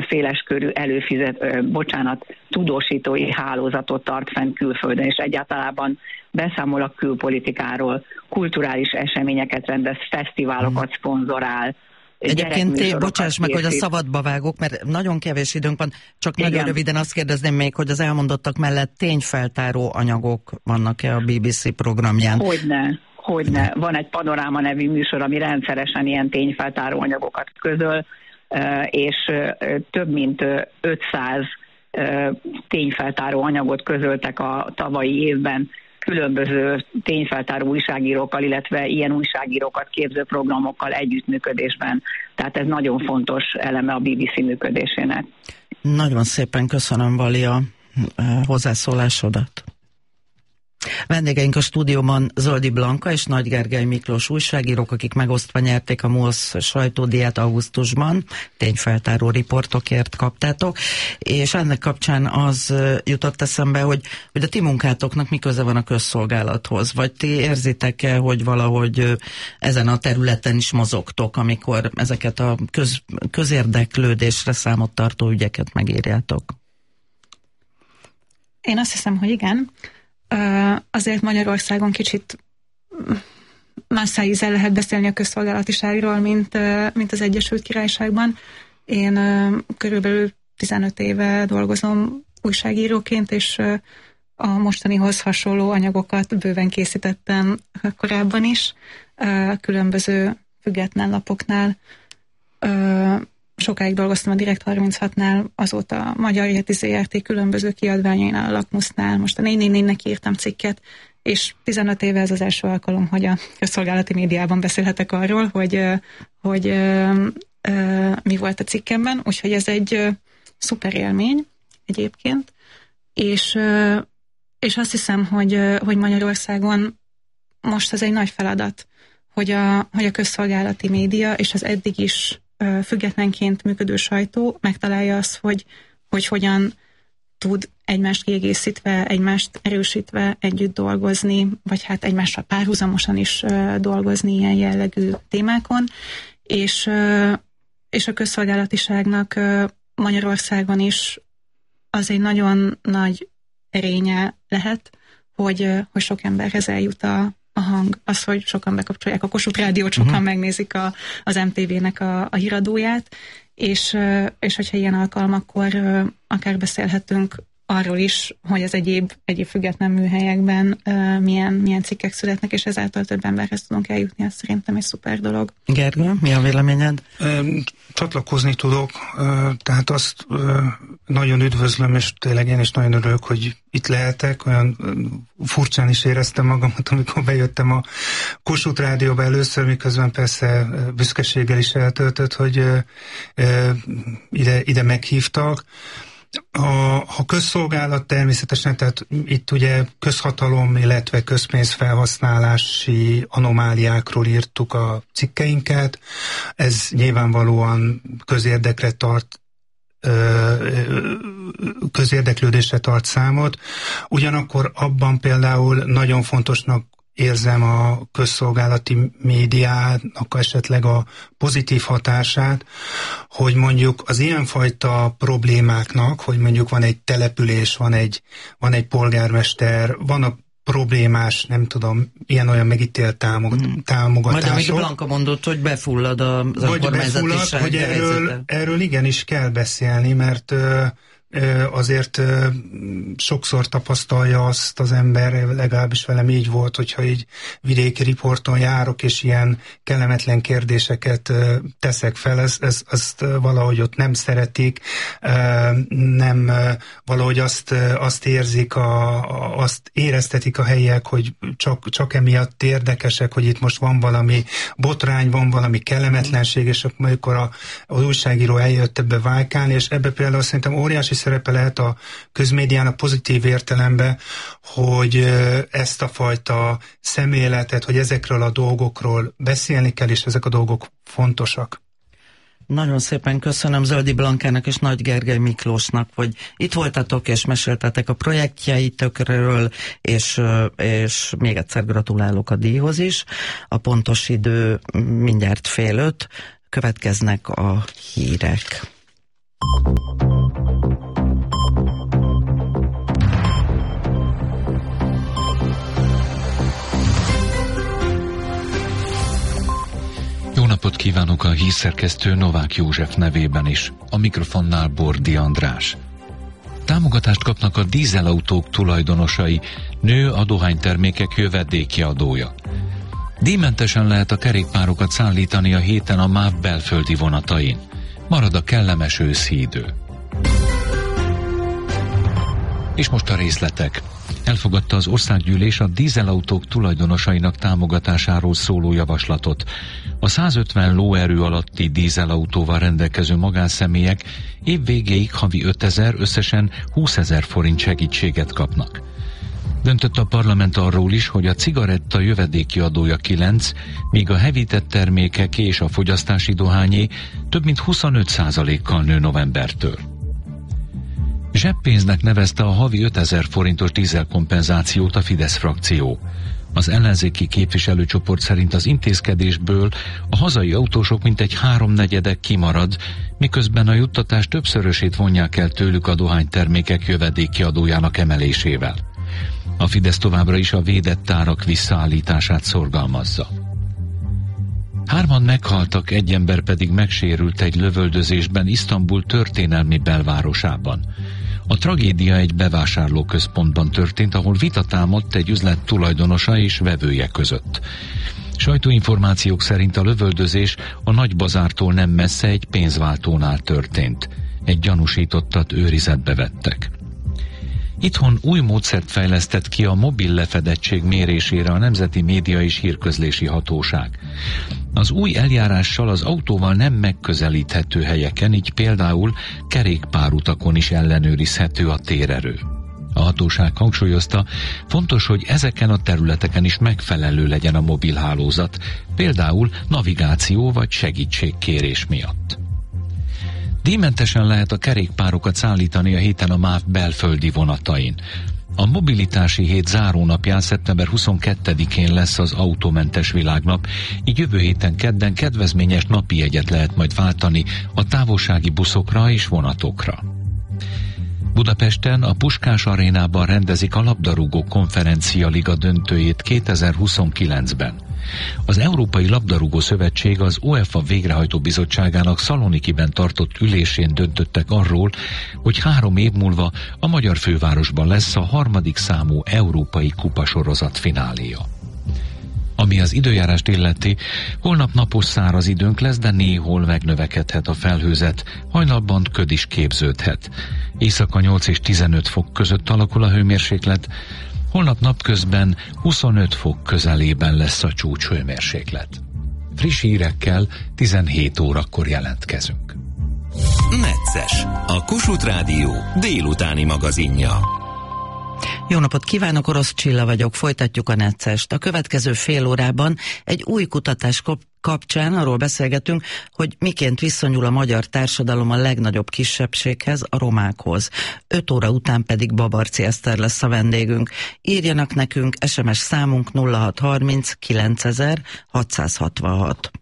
széleskörű tudósítói hálózatot tart fenn külföldön, és egyáltalán beszámol a külpolitikáról, kulturális eseményeket rendez, fesztiválokat szponzorál. Egyébként bocsáss meg, hogy a szabadba vágok, mert nagyon kevés időnk van, csak igen. Nagyon röviden azt kérdezném még, hogy az elmondottak mellett tényfeltáró anyagok vannak-e a BBC programján? Hogyne. Van egy Panoráma nevű műsor, ami rendszeresen ilyen tényfeltáró anyagokat közöl, és több mint 500 tényfeltáró anyagot közöltek a tavalyi évben különböző tényfeltáró újságírókkal, illetve ilyen újságírókat képző programokkal együttműködésben. Tehát ez nagyon fontos eleme a BBC működésének. Nagyon szépen köszönöm, Vali, a hozzászólásodat. Vendégeink a stúdióban Zöldi Blanka és Nagy Gergely Miklós újságírók, akik megosztva nyerték a MULSZ sajtódíjat augusztusban, tényfeltáró riportokért kaptátok, és ennek kapcsán az jutott eszembe, hogy a ti munkátoknak mi köze van a közszolgálathoz, vagy ti érzitek-e, hogy valahogy ezen a területen is mozogtok, amikor ezeket a közérdeklődésre számot tartó ügyeket megírjátok? Én azt hiszem, hogy igen. Azért Magyarországon kicsit más szájízzel lehet beszélni a közszolgálatiságról, mint az Egyesült Királyságban. Én körülbelül 15 éve dolgozom újságíróként, és a mostanihoz hasonló anyagokat bőven készítettem korábban is, különböző független lapoknál. Sokáig dolgoztam a Direkt36-nál, azóta a Magyar Heti ZRT különböző kiadványainál, a Lakmusznál, most a 444-nek írtam cikket, és 15 éve ez az első alkalom, hogy a közszolgálati médiában beszélhetek arról, hogy mi volt a cikkemben, úgyhogy ez egy szuper élmény egyébként, és azt hiszem, hogy Magyarországon most ez egy nagy feladat, hogy a közszolgálati média és az eddig is függetlenként működő sajtó megtalálja azt, hogy hogyan tud egymást kiegészítve, egymást erősítve együtt dolgozni, vagy hát egymással párhuzamosan is dolgozni ilyen jellegű témákon, és a közszolgálatiságnak Magyarországon is az egy nagyon nagy erénye lehet, hogy sok emberhez eljut a hang, az, hogy sokan bekapcsolják a Kossuth Rádiót, sokan megnézik az MTV-nek a híradóját, és hogyha ilyen alkalmakkor akár beszélhetünk arról is, hogy az egyéb független műhelyekben milyen cikkek születnek, és ezáltal több emberhez tudunk eljutni, ez szerintem egy szuper dolog. Gergő, mi a véleményed? Csatlakozni tudok, tehát azt nagyon üdvözlöm, és tényleg én is nagyon örülök, hogy itt lehetek, olyan furcsán is éreztem magamat, amikor bejöttem a Kossuth Rádióba először, miközben persze büszkeséggel is eltöltött, hogy ide meghívtak. A közszolgálat természetesen, tehát itt ugye közhatalom, illetve közpénzfelhasználási anomáliákról írtuk a cikkeinket. Ez nyilvánvalóan közérdeklődésre tart számot. Ugyanakkor abban például nagyon fontosnak érzem a közszolgálati médiának esetleg a pozitív hatását, hogy mondjuk az ilyenfajta problémáknak, hogy mondjuk van egy település, van egy polgármester, van a problémás, nem tudom, ilyen-olyan megítélt támogatások. Vagy amit Blanka mondott, hogy befullad az önkormányzati hogy erről igenis kell beszélni, mert azért sokszor tapasztalja azt az ember, legalábbis velem így volt, hogyha így vidéki riporton járok, és ilyen kellemetlen kérdéseket teszek fel, azt valahogy ott nem szeretik, nem valahogy azt érzik, azt éreztetik a helyiek, hogy csak emiatt érdekesek, hogy itt most van valami botrány, van valami kellemetlenség, és akkor az újságíró eljött ebbe vájkálni, és ebbe például szerintem óriási szerepe lehet a közmédiának pozitív értelemben, hogy ezt a fajta szemléletet, hogy ezekről a dolgokról beszélni kell, és ezek a dolgok fontosak. Nagyon szépen köszönöm Zöldi Blankának és Nagy Gergely Miklósnak, hogy itt voltatok és meséltetek a projektjeitökről, és még egyszer gratulálok a díjhoz is. A pontos idő mindjárt 4:30, következnek a hírek. Jó napot kívánok a hírszerkesztő Novák József nevében is. A mikrofonnál Bordi András. Támogatást kapnak a dízelautók tulajdonosai, nő a dohánytermékek jövedéki adója. Díjmentesen lehet a kerékpárokat szállítani a héten a MÁV belföldi vonatain. Marad a kellemes őszi idő. És most a részletek. Elfogadta az országgyűlés a dízelautók tulajdonosainak támogatásáról szóló javaslatot. A 150 lóerő alatti dízelautóval rendelkező magánszemélyek év végéig havi 5000, összesen 20 000 forint segítséget kapnak. Döntött a parlament arról is, hogy a cigaretta jövedéki adója 9, míg a hevített termékeké és a fogyasztási dohányé több mint 25%-kal nő novembertől. Zseppénznek nevezte a havi 5000 forintos dízelkompenzációt a Fidesz frakció. Az ellenzéki képviselőcsoport szerint az intézkedésből a hazai autósok mintegy 3/4 kimarad, miközben a juttatás többszörösét vonják el tőlük a dohánytermékek jövedéki adójának emelésével. A Fidesz továbbra is a védett árak visszaállítását szorgalmazza. 3 meghaltak, 1 ember pedig megsérült egy lövöldözésben Isztambul történelmi belvárosában. A tragédia egy bevásárlóközpontban történt, ahol vita támadt egy üzlet tulajdonosa és vevője között. Sajtóinformációk szerint a lövöldözés a Nagybazártól nem messze egy pénzváltónál történt. Egy gyanúsítottat őrizetbe vettek. Itthon új módszert fejlesztett ki a mobil lefedettség mérésére a Nemzeti Média és Hírközlési Hatóság. Az új eljárással az autóval nem megközelíthető helyeken, így például kerékpárutakon is ellenőrizhető a térerő. A hatóság hangsúlyozta, fontos, hogy ezeken a területeken is megfelelő legyen a mobilhálózat, például navigáció vagy segítségkérés miatt. Díjmentesen lehet a kerékpárokat szállítani a héten a MÁV belföldi vonatain. A mobilitási hét zárónapján szeptember 22-én lesz az autómentes világnap, így jövő héten kedden kedvezményes napi jegyet lehet majd váltani a távolsági buszokra és vonatokra. Budapesten a Puskás Arénában rendezik a labdarúgó konferencia liga döntőjét 2029-ben. Az Európai Labdarúgó Szövetség az UEFA végrehajtó bizottságának Szalonikiben tartott ülésén döntöttek arról, hogy 3 év múlva a magyar fővárosban lesz a 3. számú európai kupasorozat fináléja. Ami az időjárást illeti, holnap napos száraz időnk lesz, de néhol megnövekedhet a felhőzet, hajnalban köd is képződhet. Éjszaka 8 és 15 fok között alakul a hőmérséklet, holnap napközben 25 fok közelében lesz a csúcshőmérséklet. Friss hírekkel 17 órakor jelentkezünk. Necces, a Kossuth Rádió délutáni magazinja. Jó napot kívánok, Orosz Csilla vagyok, folytatjuk a Neccest. A következő fél órában egy új kutatás kapcsán arról beszélgetünk, hogy miként viszonyul a magyar társadalom a legnagyobb kisebbséghez, a romákhoz. 5 óra után pedig Babarczy Eszter lesz a vendégünk. Írjanak nekünk, SMS számunk 0630 9000 666.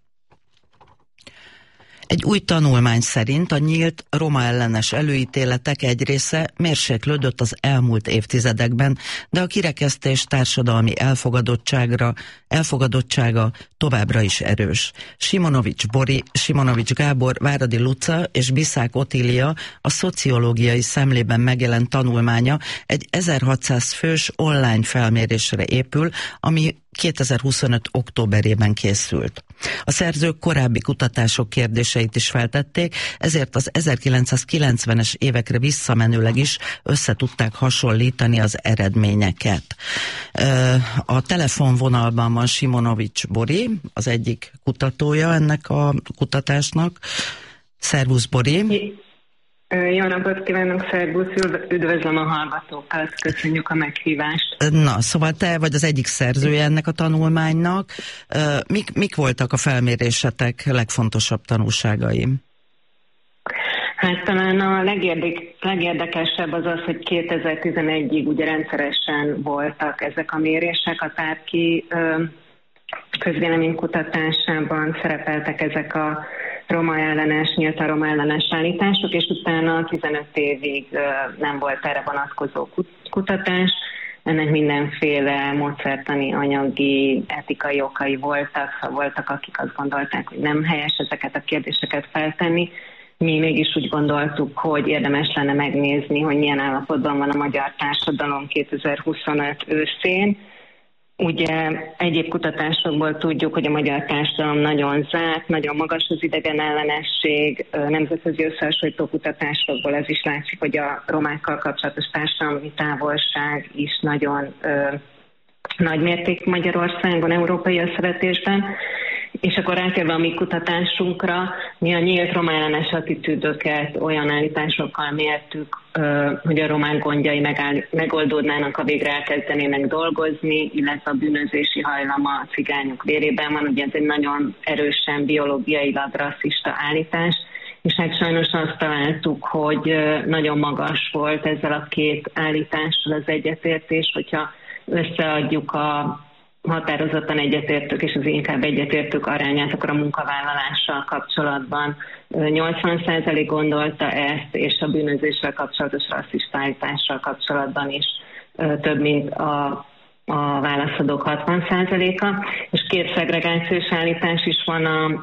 Egy új tanulmány szerint a nyílt roma ellenes előítéletek egy része mérséklődött az elmúlt évtizedekben, de a kirekesztés társadalmi elfogadottsága továbbra is erős. Simonovics Bori, Simonovics Gábor, Váradi Luca és Biszák Otília a szociológiai szemlében megjelent tanulmánya egy 1600 fős online felmérésre épül, ami 2025. októberében készült. A szerzők korábbi kutatások kérdéseit is feltették, ezért az 1990-es évekre visszamenőleg is összetudták hasonlítani az eredményeket. A telefonvonalban van Simonovics Bori, az egyik kutatója ennek a kutatásnak. Szervusz, Bori! Jó napot kívánok, szervusz, üdvözlöm a hallgatókat, köszönjük a meghívást. Na, szóval te vagy az egyik szerzője ennek a tanulmánynak. Mik voltak a felmérésetek legfontosabb tanulságai? Hát talán a legérdekesebb az az, hogy 2011-ig ugye rendszeresen voltak ezek a mérések, a Tárki közvéleménykutatásában szerepeltek ezek a nyílt a roma ellenes állítások, és utána 15 évig nem volt erre vonatkozó kutatás. Ennek mindenféle módszertani, anyagi, etikai okai voltak, voltak, akik azt gondolták, hogy nem helyes ezeket a kérdéseket feltenni. Mi mégis úgy gondoltuk, hogy érdemes lenne megnézni, hogy milyen állapotban van a magyar társadalom 2025 őszén. Ugye egyéb kutatásokból tudjuk, hogy a magyar társadalom nagyon zárt, nagyon magas az idegen ellenesség, nemzetközi összehasonlító kutatásokból ez is látszik, hogy a romákkal kapcsolatos társadalmi távolság is nagyon nagy mértékű Magyarországon, európai összevetésben. És akkor rátérve a mi kutatásunkra, mi a nyílt roma ellenes attitűdöket olyan állításokkal mértük, hogy a romák gondjai megoldódnának, ha végre elkezdenének dolgozni, illetve a bűnözési hajlama a cigányok vérében van. Ugye ez egy nagyon erősen biológiailag rasszista állítás, és hát sajnos azt találtuk, hogy nagyon magas volt ezzel a két állítással az egyetértés, hogyha összeadjuk a határozottan egyetértők és az inkább egyetértők arányát, akkor a munkavállalással kapcsolatban 80% gondolta ezt, és a bűnözéssel kapcsolatos rasszista állítással kapcsolatban is több mint a válaszadók 60%-a. És két szegregációs állítás is van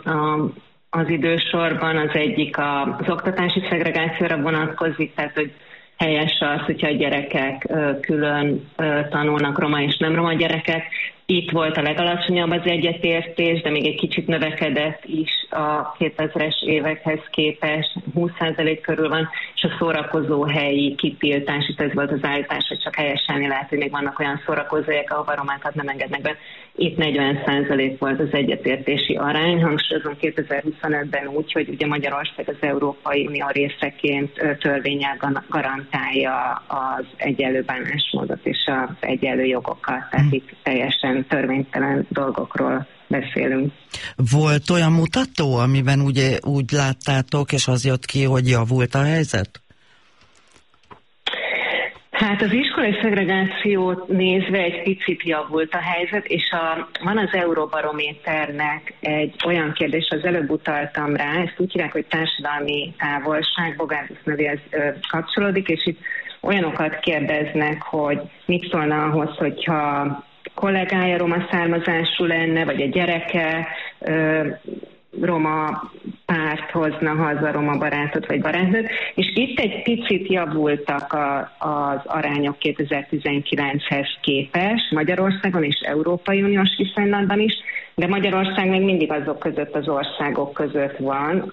az idősorban. Az egyik az oktatási szegregációra vonatkozik, tehát hogy helyes az, hogyha a gyerekek külön tanulnak, roma és nem roma gyerekek. Itt volt a legalacsonyabb az egyetértés, de még egy kicsit növekedett is a 2000-es évekhez képest, 20% körül van, és a szórakozó helyi kitiltás, itt ez volt az állítás, hogy csak helyeselni lehet, hogy még vannak olyan szórakozóhelyek, ahova romákat nem engednek be. Itt 40% volt az egyetértési arány, hangsúlyozom 2025-ben úgy, hogy ugye Magyarország az Európai Unió részeként törvénnyel garantálja az egyenlő bánásmódot és az egyenlő jogokat, tehát itt teljesen törvénytelen dolgokról beszélünk. Volt olyan mutató, amiben úgy láttátok, és az jött ki, hogy javult a helyzet? Hát az iskolai szegregációt nézve egy picit javult a helyzet, és van az Euróbarométernek egy olyan kérdés, az előbb utaltam rá, ezt úgy hívják, hogy társadalmi távolság, Bogárdusz nevéhez kapcsolódik, és itt olyanokat kérdeznek, hogy mit szólna ahhoz, hogyha kollégája roma származású lenne, vagy a gyereke roma párt hozna haza, roma barátot vagy barátnőt, és itt egy picit javultak az arányok 2019-hez képest, Magyarországon és Európai Uniós viszonylatban is, de Magyarország még mindig azok között az országok között van,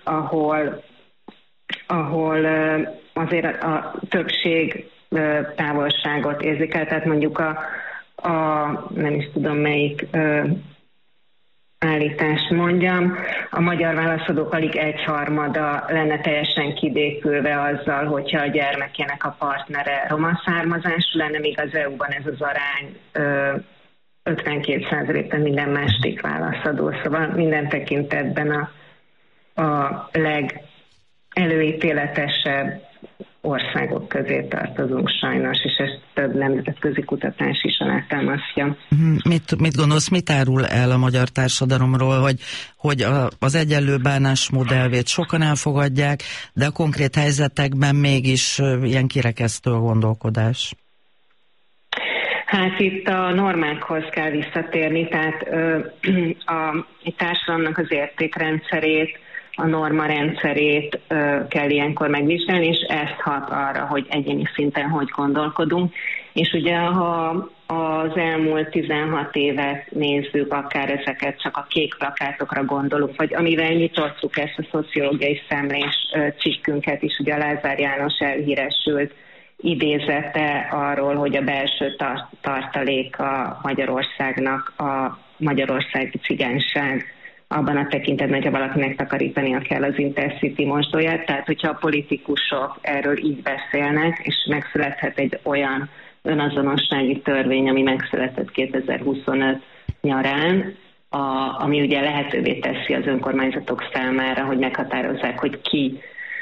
ahol azért a többség távolságot érzik el, tehát mondjuk nem is tudom melyik állítást mondjam, a magyar válaszadók alig 1/3 lenne teljesen kibékülve azzal, hogyha a gyermekének a partnere roma származású lenne, míg az EU-ban ez az arány 52%-ban minden másik válaszadó. Szóval minden tekintetben a legelőítéletesebb országok közé tartozunk sajnos, és ezt több nemzetközi kutatás is alátámasztja. Mit gondolsz, mit árul el a magyar társadalomról, hogy az egyenlő bánásmód elvét sokan elfogadják, de a konkrét helyzetekben mégis ilyen kirekesztő a gondolkodás? Hát itt a normákhoz kell visszatérni, tehát a társadalomnak az értékrendszerét, a norma rendszerét kell ilyenkor megvizsgálni, és ezt hat arra, hogy egyéni szinten hogy gondolkodunk. És ugye, ha az elmúlt 16 évet nézzük, akár ezeket csak a kék plakátokra gondolunk, vagy amivel nyitottuk ezt a szociológiai szemlés cikkünket is, ugye a Lázár János elhíresült idézete arról, hogy a belső tartaléka Magyarországnak a magyarországi cigányság abban a tekintetben, hogyha valakinek takarítania kell az Intercity mosdóját. Tehát, hogyha a politikusok erről így beszélnek, és megszülethet egy olyan önazonossági törvény, ami megszületett 2025 nyarán, ami ugye lehetővé teszi az önkormányzatok számára, hogy meghatározzák, hogy ki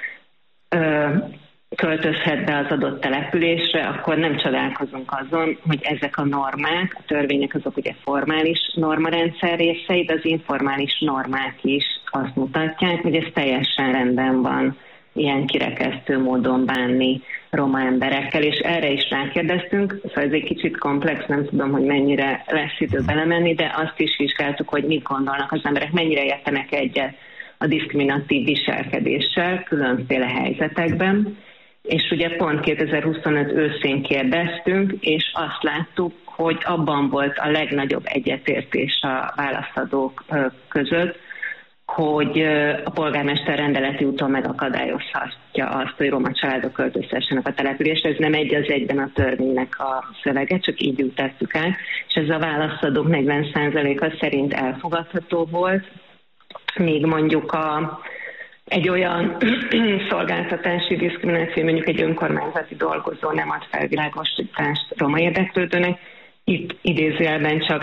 költözhet be az adott településre, akkor nem csodálkozunk azon, hogy ezek a normák, a törvények azok ugye formális normarendszer részei, de az informális normák is azt mutatják, hogy ez teljesen rendben van ilyen kirekesztő módon bánni roma emberekkel, és erre is rákérdeztünk, szóval ez egy kicsit komplex, nem tudom, hogy mennyire lesz idő belemenni, de azt is vizsgáltuk, hogy mit gondolnak az emberek, mennyire értenek egyet a diszkriminatív viselkedéssel különféle helyzetekben, és ugye pont 2025 őszén kérdeztünk, és azt láttuk, hogy abban volt a legnagyobb egyetértés a válaszadók között, hogy a polgármester rendeleti úton megakadályozhatja azt, hogy roma családok költözhessenek a településre. Ez nem egy az egyben a törvénynek a szövege, csak így ültettük el, és ez a válaszadók 40%-a szerint elfogadható volt, míg mondjuk egy olyan szolgáltatási diszkrimináció, mondjuk egy önkormányzati dolgozó nem ad felvilágosítást roma érdeklődőnek, itt idézőjelben csak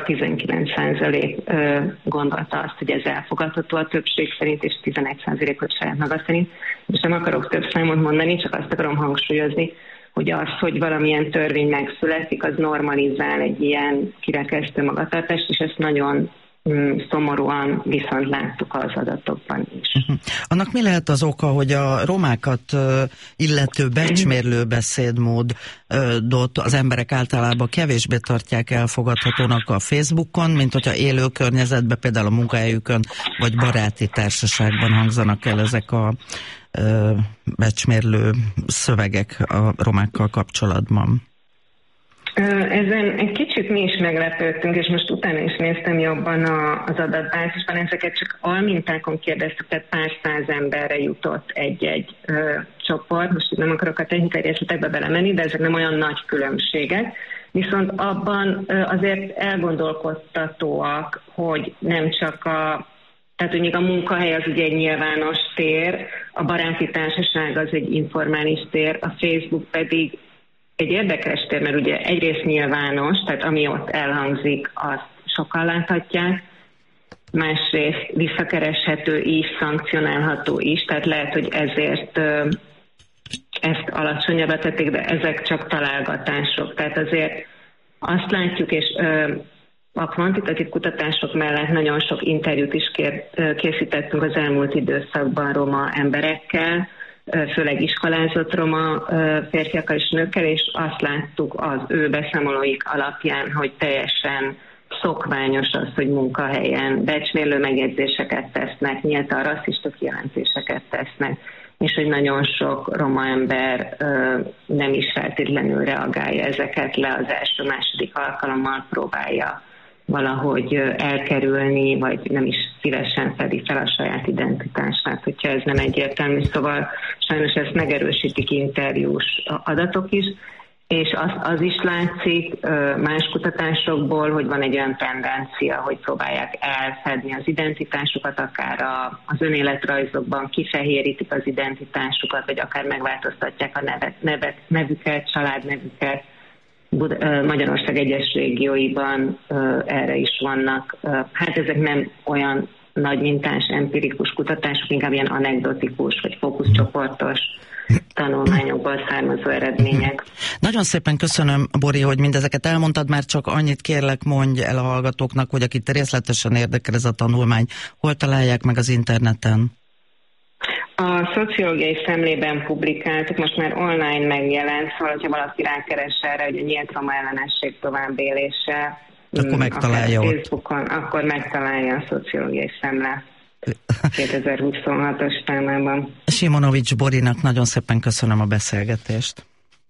19% gondolta azt, hogy ez elfogadható a többség szerint, és 11%-ot saját maga szerint. És nem akarok több számot mondani, csak azt akarom hangsúlyozni, hogy az, hogy valamilyen törvény megszületik, az normalizál egy ilyen kirekesztő magatartást, és ezt nagyon szomorúan viszont láttuk az adatokban is. Annak mi lehet az oka, hogy a romákat illető becsmérlő beszédmódot az emberek általában kevésbé tartják elfogadhatónak a Facebookon, mint hogyha élő környezetben, például a munkahelyükön, vagy baráti társaságban hangzanak el ezek a becsmérlő szövegek a romákkal kapcsolatban? Ezen egy kicsit mi is meglepődtünk, és most utána is néztem jobban az adatbázisban, ezeket csak almintákon kérdeztük, tehát pár száz emberre jutott egy-egy csoport, most nem akarok a technikai részletekbe belemenni, de ezek nem olyan nagy különbségek, viszont abban azért elgondolkodtatóak, hogy nem csak tehát hogy még a munkahely az ugye egy nyilvános tér, a baráti társaság az egy informális tér, a Facebook pedig egy érdekes tér, mert ugye egyrészt nyilvános, tehát ami ott elhangzik, azt sokan láthatják, másrészt visszakereshető is, szankcionálható is, tehát lehet, hogy ezért ezt alacsonyabbra tették, de ezek csak találgatások. Tehát azért azt látjuk, és a kvantitatív kutatások mellett nagyon sok interjút is készítettünk az elmúlt időszakban roma emberekkel, főleg iskolázott roma férfiakkal és nőkkel, és azt láttuk az ő beszámolóik alapján, hogy teljesen szokványos az, hogy munkahelyen becsmérlő megjegyzéseket tesznek, nyíltan rasszista kijelentéseket tesznek, és hogy nagyon sok roma ember nem is feltétlenül reagálja ezeket le, az első-második alkalommal próbálja valahogy elkerülni, vagy nem is szívesen fedi fel a saját identitását, hogyha ez nem egyértelmű. Szóval sajnos ezt megerősítik interjús adatok is, és az is látszik más kutatásokból, hogy van egy olyan tendencia, hogy próbálják elfedni az identitásukat, akár az önéletrajzokban kifehérítik az identitásukat, vagy akár megváltoztatják a nevüket, családnevüket. Magyarország egyes régióiban erre is vannak. Hát ezek nem olyan nagy mintás empirikus kutatások, inkább ilyen anekdotikus vagy fókuszcsoportos tanulmányokból származó eredmények. Nagyon szépen köszönöm, Bori, hogy mindezeket elmondtad, már csak annyit kérlek, mondj el a hallgatóknak, hogy akit részletesen érdekel ez a tanulmány, hol találják meg az interneten? A Szociológiai Szemlében publikáltuk, most már online megjelent, szóval, hogyha valaki rákeres erre, hogy a nyílt roma ellenesség továbbélése, akkor megtalálja ott. Facebookon, akkor megtalálja a Szociológiai Szemle 2026-os számában. Simonovics Borinak nagyon szépen köszönöm a beszélgetést.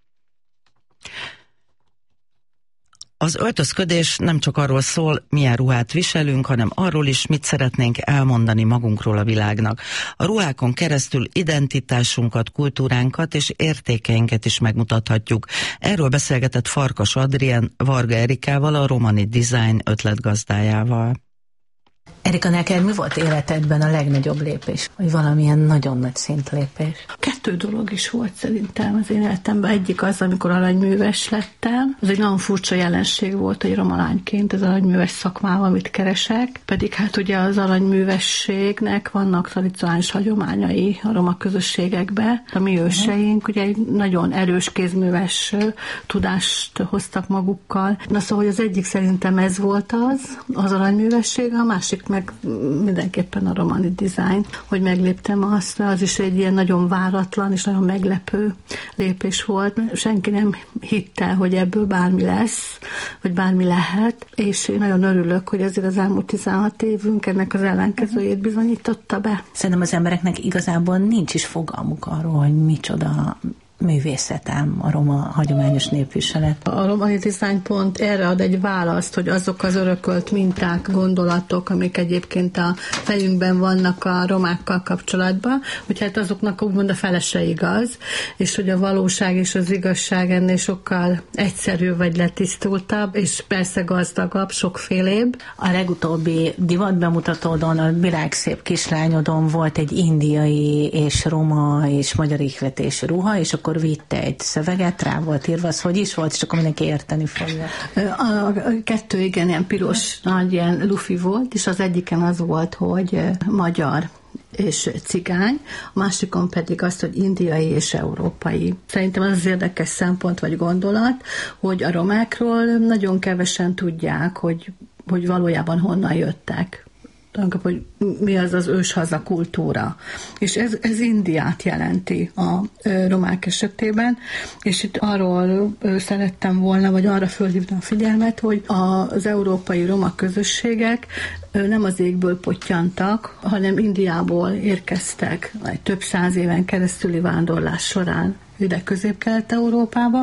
Az öltözködés nem csak arról szól, milyen ruhát viselünk, hanem arról is, mit szeretnénk elmondani magunkról a világnak. A ruhákon keresztül identitásunkat, kultúránkat és értékeinket is megmutathatjuk. Erről beszélgetett Farkas Adrien Varga Erikával, a Romani Design ötletgazdájával. Erika, neked mi volt életedben a legnagyobb lépés? Vagy valamilyen nagyon nagy szintlépés? 2 dolog is volt szerintem az én életemben. Egyik az, amikor aranyműves lettem. Ez egy nagyon furcsa jelenség volt, hogy roma lányként az aranyműves szakmával, amit keresek. Pedig hát ugye az aranyművességnek vannak tradicionális hagyományai a roma közösségekbe. A mi őseink ugye egy nagyon erős kézműves tudást hoztak magukkal. Na szóval az egyik szerintem ez volt az aranyművesség, a másik meg mindenképpen a romani dizájn, hogy megléptem azt, az is egy ilyen nagyon váratlan és nagyon meglepő lépés volt. Senki nem hitte, hogy ebből bármi lesz, vagy bármi lehet, és én nagyon örülök, hogy azért az elmúlt 16 évünk ennek az ellenkezőjét bizonyította be. Szerintem az embereknek igazából nincs is fogalmuk arról, hogy micsoda művészetem a roma hagyományos népviselet. A romani dizájnpont erre ad egy választ, hogy azok az örökölt minták, gondolatok, amik egyébként a fejünkben vannak a romákkal kapcsolatban, hogy hát azoknak úgymond a fele se igaz, és hogy a valóság és az igazság ennél sokkal egyszerűbb vagy letisztultabb, és persze gazdagabb, sokfélébb. A legutóbbi divatbemutatódon, a Világszép kislányodon volt egy indiai és roma és magyar ihletésű ruha, és akkor vitte egy szöveget, rá volt írva, az hogy is volt, és akkor mindenki érteni fogja. A kettő igen, ilyen piros, nagy ilyen lufi volt, és az egyiken az volt, hogy magyar és cigány, a másikon pedig azt, hogy indiai és európai. Szerintem az érdekes szempont vagy gondolat, hogy a romákról nagyon kevesen tudják, hogy valójában honnan jöttek. Hogy mi az az őshaza kultúra. És ez Indiát jelenti a romák esetében, és itt arról szerettem volna, vagy arra fölhívtam a figyelmet, hogy az európai roma közösségek nem az égből pottyantak, hanem Indiából érkeztek több száz éven keresztüli vándorlás során ide Közép-Kelet-Európába,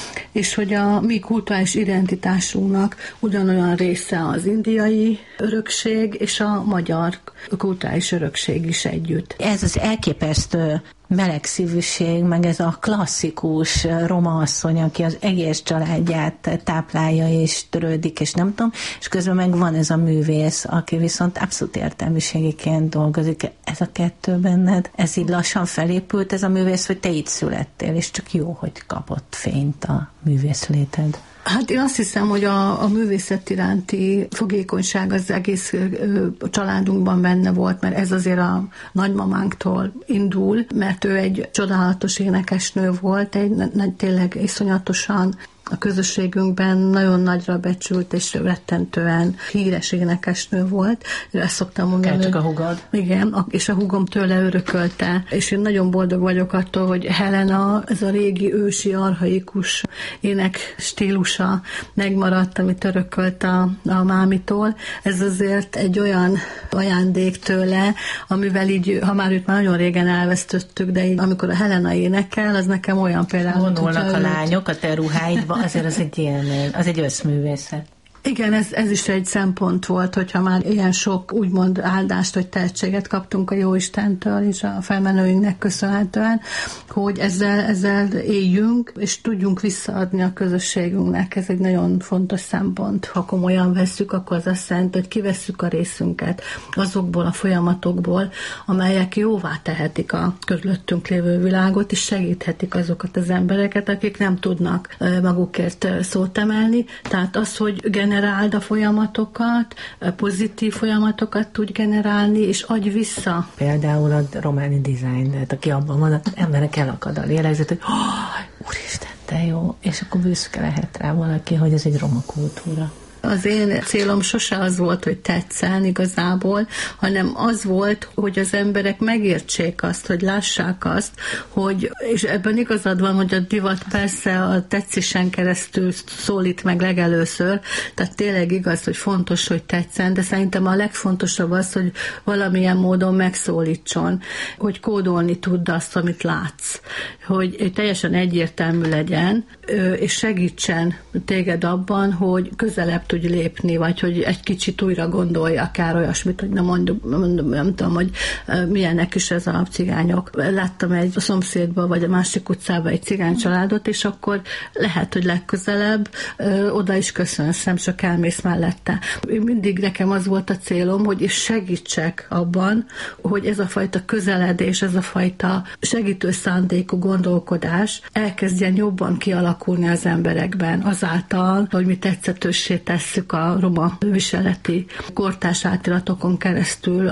és hogy a mi kulturális identitásunknak ugyanolyan része az indiai örökség és a magyar kulturális örökség is együtt. Ez az elképesztő melegszívűség, meg ez a klasszikus roma asszony, aki az egész családját táplálja és törődik, és nem tudom, és közben meg van ez a művész, aki viszont abszolút értelmiségiként dolgozik. Ez a kettő benned, ez így lassan felépült, ez a művész, hogy te itt születtél, és csak jó, hogy kapott fényt a művész léted. Hát én azt hiszem, hogy a művészet iránti fogékonyság az egész családunkban benne volt, mert ez azért a nagymamánktól indul, mert ő egy csodálatos énekesnő volt, tényleg iszonyatosan a közösségünkben nagyon nagyra becsült és rettentően híres énekesnő volt. Ezt szoktam mondani. Csak a hugod. Igen, és a hugom tőle örökölte. És én nagyon boldog vagyok attól, hogy Helena, ez a régi ősi, archaikus ének stílusa megmaradt, amit örökölt a mámitól. Ez azért egy olyan ajándék tőle, amivel így, ha már őt már nagyon régen elvesztettük, de így, amikor a Helena énekel, az nekem olyan például. Vonulnak a lányok a te ruháidba, azért az egy élmény, az egy összművészet. Igen, ez is egy szempont volt, hogyha már ilyen sok úgymond áldást vagy tehetséget kaptunk a Jóistentől és a felmenőinknek köszönhetően, hogy ezzel éljünk, és tudjunk visszaadni a közösségünknek. Ez egy nagyon fontos szempont. Ha komolyan vesszük, akkor az azt jelenti, hogy kivesszük a részünket azokból a folyamatokból, amelyek jóvá tehetik a körülöttünk lévő világot, és segíthetik azokat az embereket, akik nem tudnak magukért szót emelni. Tehát az, hogy generáld a folyamatokat, pozitív folyamatokat tud generálni, és adj vissza. Például a románi dizájn, tehát aki abban van, az emberek elakad a lélegzet, hogy úristen, de jó, és akkor büszke lehet rá valaki, hogy ez egy roma kultúra. Az én célom sose az volt, hogy tetszen igazából, hanem az volt, hogy az emberek megértsék azt, hogy lássák azt, hogy, és ebben igazad van, hogy a divat persze a tetszésen keresztül szólít meg legelőször, tehát tényleg igaz, hogy fontos, hogy tetszen, de szerintem a legfontosabb az, hogy valamilyen módon megszólítson, hogy kódolni tudd azt, amit látsz, hogy teljesen egyértelmű legyen, és segítsen téged abban, hogy közelebb tudj lépni, vagy hogy egy kicsit újra gondolj akár olyasmit, hogy nem tudom, hogy milyenek is ez a cigányok. Láttam egy szomszédba, vagy a másik utcában egy cigány családot, és akkor lehet, hogy legközelebb oda is köszönsz, nem csak elmész mellette. Mindig nekem az volt a célom, hogy is segítsek abban, hogy ez a fajta közeledés, ez a fajta segítő szándékú gondolkodás elkezdjen jobban kialakulni az emberekben, azáltal, hogy mi tetszetőssé tesszük a roma viseleti kortárs átiratokon keresztül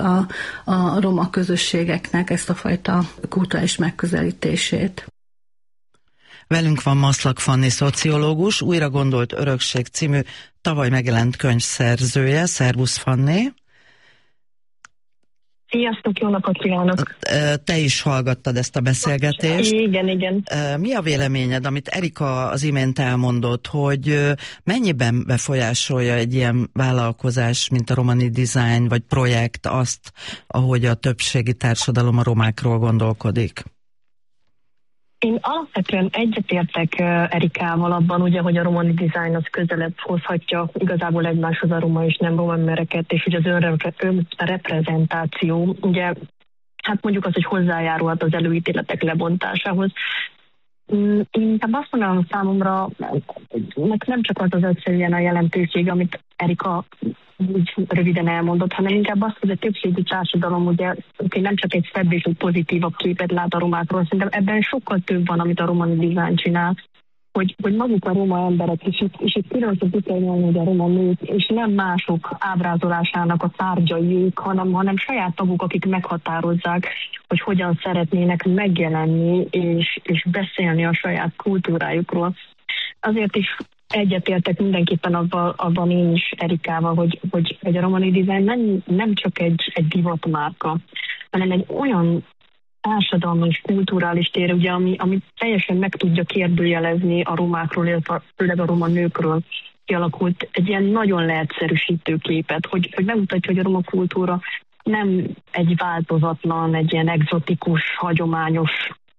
a roma közösségeknek ezt a fajta kulturális megközelítését. Velünk van Maszlak Fanni szociológus, Újra gondolt örökség című tavaly megjelent könyv szerzője. Szervusz, Fanni! Sziasztok, jó napot kívánok! Te is hallgattad ezt a beszélgetést. Igen. Mi a véleményed, amit Erika az imént elmondott, hogy mennyiben befolyásolja egy ilyen vállalkozás, mint a Romani Design, vagy projekt azt, ahogy a többségi társadalom a romákról gondolkodik? Én alapvetően egyetértek Erikával abban, ugye, hogy a Romani Design az közelebb hozhatja igazából egymáshoz a roma és nem roma embereket, és ugye az önreprezentáció, ugye, hát mondjuk az, hogy hozzájárulhat az előítéletek lebontásához. Én inkább azt mondanám számomra, nem csak az egyszerűen a jelentőség, amit Erika úgy röviden elmondott, hanem inkább azt, hogy a többségi társadalom ugye nem csak egy szebb és egy pozitívabb képet lát a romákról, szerintem ebben sokkal több van, amit a Romani Design csinál, hogy maguk a roma emberek, és itt különböző bizonyolni, hogy a roma nők, és nem mások ábrázolásának a tárgyai ők, hanem saját maguk, akik meghatározzák, hogy hogyan szeretnének megjelenni, és beszélni a saját kultúrájukról. Azért is egyetértek mindenképpen abban én is Erikával, hogy a Romani Design nem csak egy divatmárka, hanem egy olyan társadalmi és kulturális tér, ugye, ami teljesen meg tudja kérdőjelezni a romákról, illetve főleg a roma nőkről kialakult egy ilyen nagyon leegyszerűsítő képet, hogy megmutatja, hogy a roma kultúra nem egy változatlan, egy ilyen egzotikus, hagyományos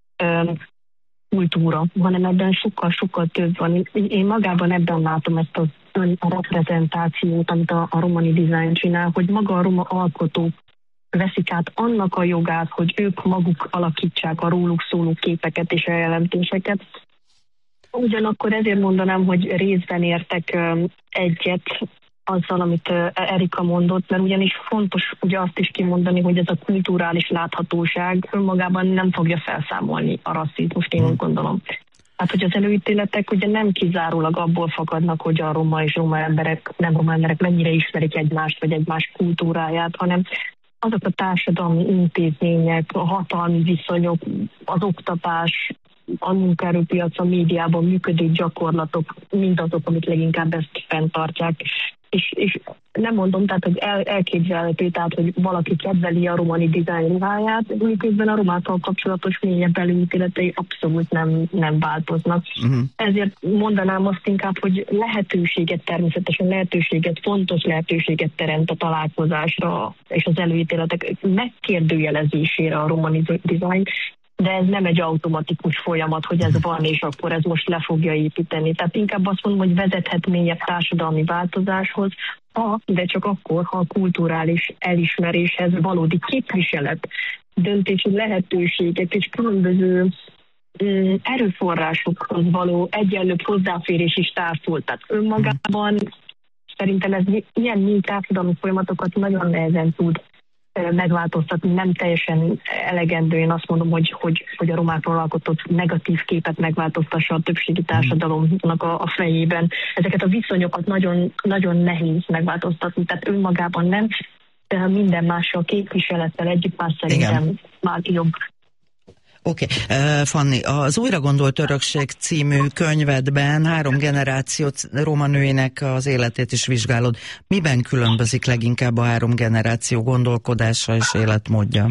kultúra, hanem ebben sokkal több van. Én magában ebben látom ezt a reprezentációt, amit a Romani Design csinál, hogy maga a roma alkotó veszik át annak a jogát, hogy ők maguk alakítsák a róluk szóló képeket és eljelentéseket. Ugyanakkor ezért mondanám, hogy részben értek egyet azzal, amit Erika mondott, mert ugyanis fontos ugye azt is kimondani, hogy ez a kulturális láthatóság önmagában nem fogja felszámolni a rasszizmust, én úgy gondolom. Hát, hogy az előítéletek ugye nem kizárólag abból fakadnak, hogy a roma és nem roma emberek mennyire ismerik egymást, vagy egymás kultúráját, hanem azok a társadalmi intézmények, a hatalmi viszonyok, az oktatás, a munkaerőpiac, a médiában működő gyakorlatok, mindazok, amit leginkább ezt fenntartják. És nem mondom, tehát, hogy elképzelhető, tehát, hogy valaki kedveli a Romani Design ruháját, miközben a romákkal kapcsolatos mélyebb előítéletei abszolút nem változnak. Ezért mondanám azt inkább, hogy fontos lehetőséget teremt a találkozásra és az előítéletek megkérdőjelezésére a Romani Design, de ez nem egy automatikus folyamat, hogy ez van, és akkor ez most le fogja építeni. Tehát inkább azt mondom, hogy vezethet mélyebb társadalmi változáshoz, de csak akkor, ha a kulturális elismeréshez valódi képviselet, döntési lehetőségek és különböző erőforrásokhoz való egyenlőbb hozzáférés is társul. Tehát önmagában szerintem ez ilyen mély társadalmi folyamatokat nagyon nehezen tud megváltoztatni, nem teljesen elegendő. Én azt mondom, hogy a romákról alkotott negatív képet megváltoztassa a többségi társadalomnak a fejében. Ezeket a viszonyokat nagyon, nagyon nehéz megváltoztatni, tehát önmagában nem, de minden mással képviselettel együtt már szerintem már jobb. Oké. Fanni, az Újra gondolt örökség című könyvedben 3 generáció roma nőinek az életét is vizsgálod. Miben különbözik leginkább a 3 generáció gondolkodása és életmódja?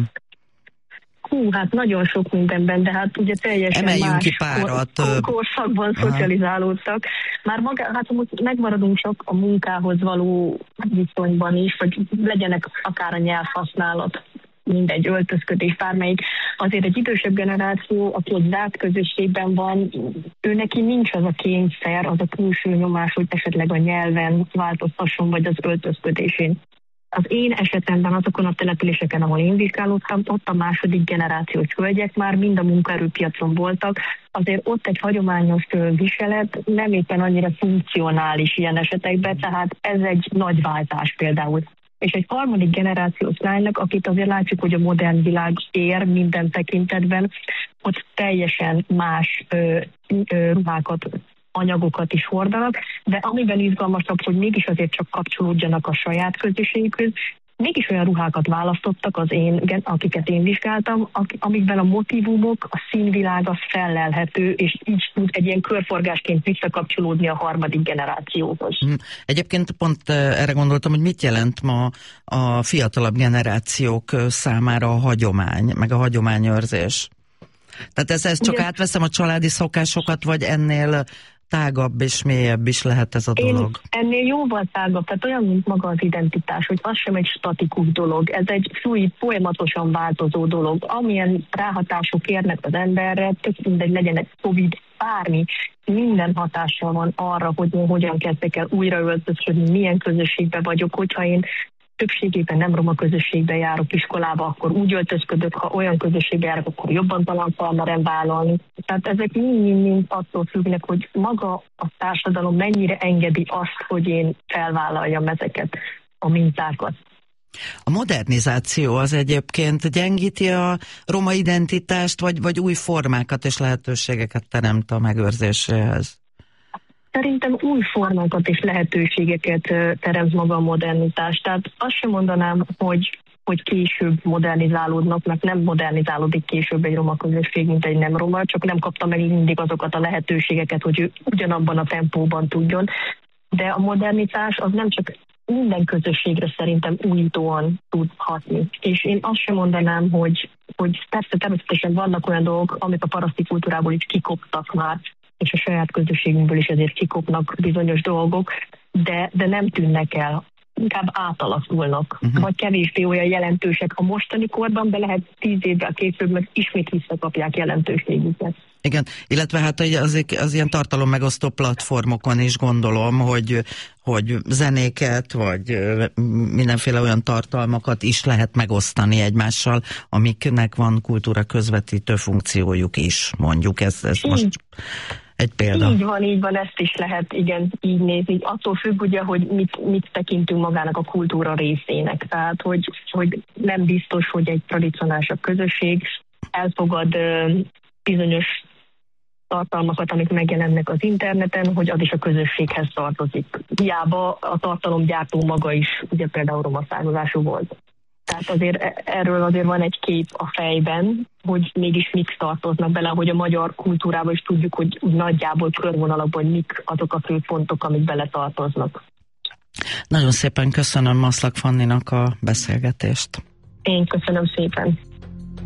Hát nagyon sok mindenben, de hát ugye teljesen emeljünk ki más párat. Korszakban szocializálódtak. Már hát most megmaradunk csak a munkához való viszonyban is, vagy legyenek akár a nyelvhasználat, mindegy, öltözködés, bármelyik. Azért egy idősebb generáció, aki egy zárt közösségben van, ő neki nincs az a kényszer, az a külső nyomás, hogy esetleg a nyelven változtasson, vagy az öltözködésén. Az én esetemben azokon a településeken, ahol én vizsgálódtam, ott a második generációs hölgyek már mind a munkaerőpiacon voltak, azért ott egy hagyományos viselet nem éppen annyira funkcionális ilyen esetekben, tehát ez egy nagy váltás például. És egy harmadik generációs lánynak, akit azért látjuk, hogy a modern világ ér minden tekintetben, ott teljesen más ruhákat, anyagokat is hordanak, de amiben izgalmasabb, hogy mégis azért csak kapcsolódjanak a saját közösségükhöz, mégis olyan ruhákat választottak akiket én vizsgáltam, amikben a motívumok, a színvilág az fellelhető, és így tud egy ilyen körforgásként visszakapcsolódni a harmadik generációhoz. Egyébként pont erre gondoltam, hogy mit jelent ma a fiatalabb generációk számára a hagyomány, meg a hagyományőrzés. Tehát ez csak átveszem a családi szokásokat, vagy ennél tágabb és mélyebb is lehet ez a dolog? Ennél jóval tágabb, tehát olyan, mint maga az identitás, hogy az sem egy statikus dolog, ez egy fluid, folyamatosan változó dolog. Amilyen ráhatások érnek az emberre, tök mindegy, legyen egy Covid, bármi, minden hatással van arra, hogy én hogyan kezdek el újraöltözködni, milyen közösségben vagyok, hogyha én többségében nem roma közösségben járok iskolába, akkor úgy öltözködök, ha olyan közösségben járok, akkor jobban talán merem vállalni. Tehát ezek mind attól függnek, hogy maga a társadalom mennyire engedi azt, hogy én felvállaljam ezeket a mintákat. A modernizáció az egyébként gyengíti a roma identitást, vagy új formákat és lehetőségeket teremt a megőrzéséhez? Szerintem új formákat és lehetőségeket teremt maga a modernitás. Tehát azt sem mondanám, hogy később modernizálódnak, mert nem modernizálódik később egy roma közösség, mint egy nem roma, csak nem kapta meg mindig azokat a lehetőségeket, hogy ő ugyanabban a tempóban tudjon. De a modernitás az nem csak minden közösségre szerintem újítóan tud hatni. És én azt sem mondanám, hogy persze természetesen vannak olyan dolgok, amik a paraszti kultúrából is kikoptak már, és a saját közösségünkből is ezért kikopnak bizonyos dolgok, de nem tűnnek el, inkább átalakulnak, vagy kevésbé olyan jelentősek a mostani korban, de lehet 10 évvel később meg ismét visszakapják jelentőségüket. Igen, illetve hát az ilyen tartalommegosztó platformokon is gondolom, hogy zenéket, vagy mindenféle olyan tartalmakat is lehet megosztani egymással, amiknek van kultúra közvetítő funkciójuk is, mondjuk. Ez most egy példa. Így van, ezt is lehet így nézni. Attól függ ugye, hogy mit tekintünk magának a kultúra részének. Tehát, hogy nem biztos, hogy egy tradicionálisabb közösség elfogad bizonyos tartalmakat, amik megjelennek az interneten, hogy az is a közösséghez tartozik. Hiába a tartalomgyártó maga is ugye például roma származású volt. Tehát erről azért van egy kép a fejben, hogy mégis mik tartoznak bele, hogy a magyar kultúrában is tudjuk, hogy nagyjából körvonalakban mik azok a fő pontok, amik bele tartoznak. Nagyon szépen köszönöm Maszlak Fanninak a beszélgetést. Én köszönöm szépen.